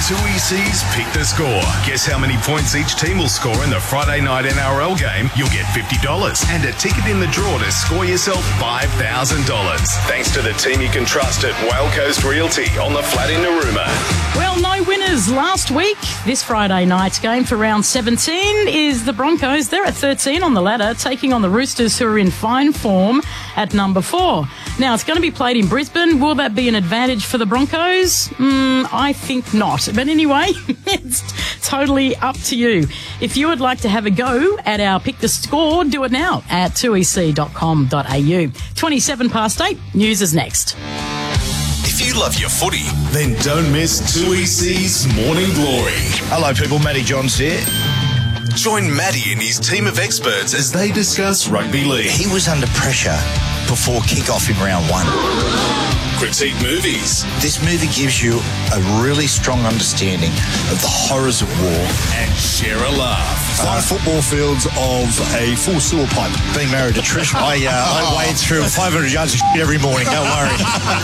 2EC's Pick the Score. Guess how many points each team will score in the Friday night NRL game? You'll get $50 and a ticket in the draw to score yourself $5,000. Thanks to the team you can trust at Whale Coast Realty on the flat in Narooma. Well, no winners last week. This Friday night's game for round 17 is the Broncos. They're at 13 on the ladder, taking on the Roosters, who are in fine form at number 4. Now, it's going to be played in Brisbane. Will that be an advantage for the Broncos? I think not. But anyway, it's totally up to you. If you would like to have a go at our Pick the Score, do it now at 2ec.com.au. 27 past 8. News is next. If you love your footy, then don't miss 2EC's Morning Glory. Hello, people. Matty Johns here. Join Matty and his team of experts as they discuss rugby league. He was under pressure before kick-off in round 1. Critique movies. This movie gives you a really strong understanding of the horrors of war. And share a laugh. 5 football fields of a full sewer pipe. Being married to Trish, I wade through 500 yards of shit every morning. Don't worry.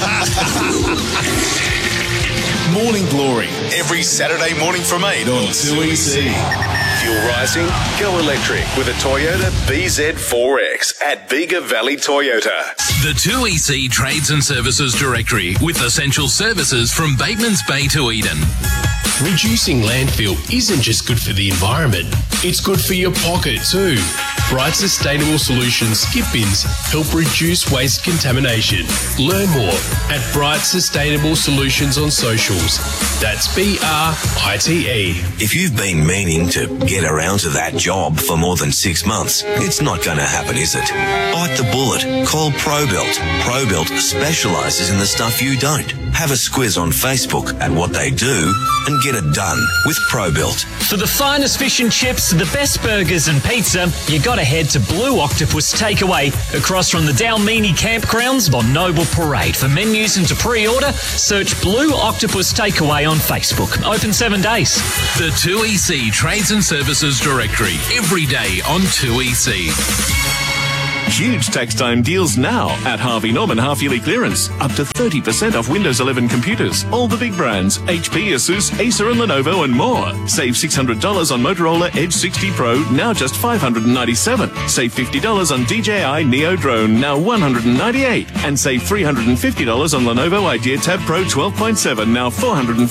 Morning Glory, every Saturday morning from 8 on 2EC. Fuel rising? Go electric with a Toyota BZ4X at Bega Valley Toyota. The 2EC Trades and Services Directory with essential services from Bateman's Bay to Eden. Reducing landfill isn't just good for the environment, it's good for your pocket too. Bright Sustainable Solutions skip bins help reduce waste contamination. Learn more at Bright Sustainable Solutions on socials. That's BRITE. If you've been meaning to get around to that job for more than 6 months, it's not going to happen, is it? Bite the bullet. Call ProBuilt. ProBuilt specialises in the stuff you don't. Have a squiz on Facebook at what they do and get it done with ProBuilt. For the finest fish and chips, the best burgers and pizza, you got to head to Blue Octopus Takeaway across from the Dalmini Campgrounds on Noble Parade. For menus and to pre-order, search Blue Octopus Takeaway on Facebook. Open 7 days. The 2EC Trades and Services Directory every day on 2EC. Huge tax time deals now at Harvey Norman half-yearly clearance. Up to 30% off Windows 11 computers. All the big brands, HP, Asus, Acer and Lenovo and more. Save $600 on Motorola Edge 60 Pro, now just $597. Save $50 on DJI Neo Drone, now $198. And save $350 on Lenovo Idea Tab Pro 12.7, now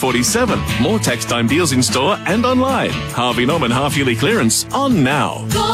$447. More tax time deals in store and online. Harvey Norman half-yearly clearance on now.